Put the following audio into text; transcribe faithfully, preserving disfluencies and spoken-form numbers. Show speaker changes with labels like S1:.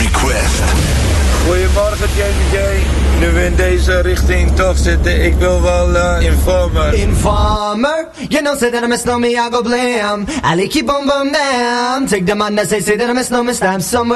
S1: Request.
S2: Goedemorgen Jamie J. Nu we in deze richting toch zitten, ik wil wel uh, Informer.
S3: Informer, you know say that I miss no me, I go blam. I like keep on bum damn. Take the man that say say that I miss no me, stamp somewhere.